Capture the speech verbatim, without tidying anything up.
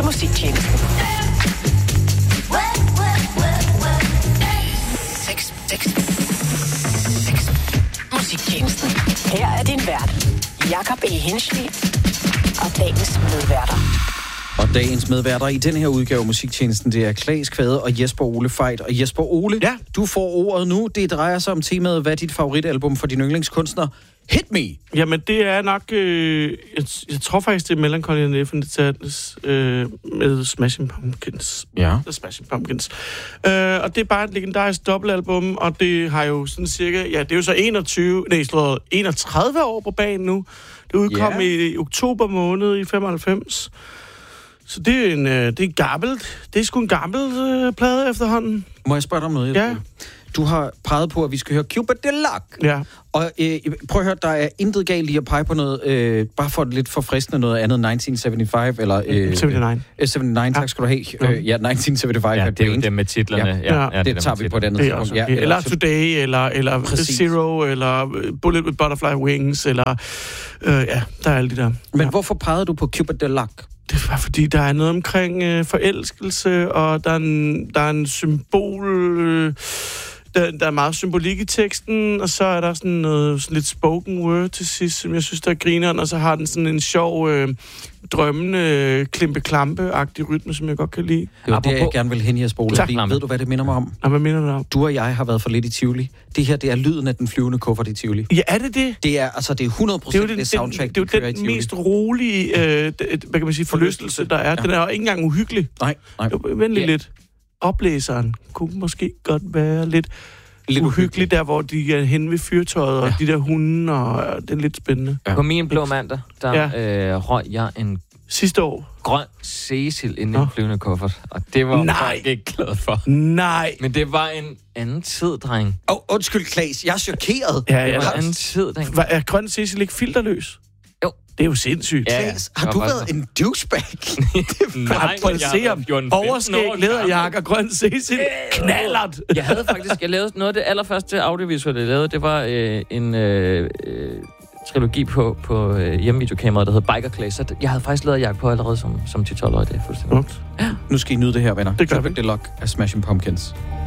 til musiktjenesten. Sex, sex, sex. Musiktjenesten. Her er din vært, Jakob E. Hinschli, og dagens medværter. Og dagens medværter i den her udgave af musiktjenesten, det er Claes Kvade og Jesper Ole Fejt. Og Jesper Ole, ja. Du får ordet nu. Det drejer sig om temaet, hvad er dit favoritalbum for din yndlingskunstner? Hit me! Jamen, det er nok... Øh, jeg, jeg tror faktisk, det er Melancholy and Infinite Sadness øh, med Smashing Pumpkins. Ja. Smashing Pumpkins. Øh, og det er bare et legendarisk dobbeltalbum, og det har jo sådan cirka... Ja, det er jo så enogtyve... Nej, slået enogtredive år på banen nu. Det udkom yeah. i, i oktober måned i femoghalvfems. Så det er en... Øh, det er gammelt. Det er sgu en gammel øh, plade efterhånden. Må jeg spørge dig om noget, Jesper? Ja. Du har peget på, at vi skal høre Cupid Deluxe. Ja. Og øh, prøv at høre, der er intet galt i at pege på noget, øh, bare for lidt forfriskende noget andet, nitten halvfems, eller... Øh, syvoghalvfems. syvoghalvfems, tak skal du have. Øh, ja, nitten halvfems. Ja, det er jo det med titlerne. Ja, ja, ja, ja, det, det, det tager vi på et andet tidspunkt. Ja, eller, eller Today, eller, eller Zero, eller Bullet with Butterfly Wings, eller... Øh, ja, der er alle de der. Men ja. Hvorfor pegede du på Cupid Deluxe? Det var, fordi der er noget omkring øh, forelskelse, og der er en, der er en symbol... Øh, Der, der er meget symbolik i teksten, og så er der sådan noget sådan lidt spoken word til sidst, som jeg synes, der er grineren, og så har den sådan en sjov, øh, drømmende, klimpe-klampe-agtig rytme, som jeg godt kan lide. Det var det, jeg gerne vil hen i at spole. Tak. Ved du, hvad det minder mig om? Ja, hvad mener du om? Du og jeg har været for lidt i Tivoli. Det her, det er lyden af den flyvende kuffert i Tivoli. Ja, er det det? Det er, altså, det er hundrede procent det, det, det soundtrack, det, det er jo den mest rolige, øh, hvad kan man sige, forlystelse, der er. Ja. Den er jo ikke engang uhyggelig. Nej, nej. Vent lige lidt. Oplæseren kunne måske godt være lidt, lidt uhyggelig, der hvor de er henne ved fyrtøjet, ja. Og de der hunde, og det er lidt spændende. Ja. På min blå mandag, der ja. øh, røg jeg en sidste år grøn Cecil ind i en flyvende kuffert, og det var jeg ikke glad for. Nej. Men det var en anden tid, dreng. Åh, oh, undskyld, Claes, jeg er chokeret. Ja, ja. Det var en anden tid, dreng. Var, er grøn Cecil ikke filterløs? Jo. Det er jo sindssygt. Ja, Claes, har du været en douchebag? Nej, prøv at se om overskæg, læderjakke og grøn Cecil. Knallert! Jeg havde faktisk, jeg lavede noget af det allerførste audiovisuelle, jeg lavede, det var øh, en øh, øh, trilogi på, på øh, hjemmevideokameraet, der hed Biker Clays. Så jeg havde faktisk lavet jakke på allerede som, som ti tolv år. Det er fuldstændig. Ja. Nu skal I nyde det her, venner. Det gør vi. Deluxe af Smashing Pumpkins.